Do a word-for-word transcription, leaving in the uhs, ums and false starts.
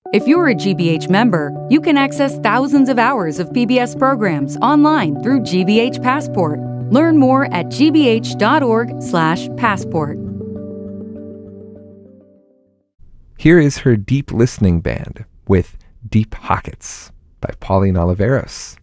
If you're a G B H member, you can access thousands of hours of P B S programs online through G B H Passport. Learn more at g b h dot org slash passport. Here is her Deep Listening Band with Deep Pockets by Pauline Oliveros.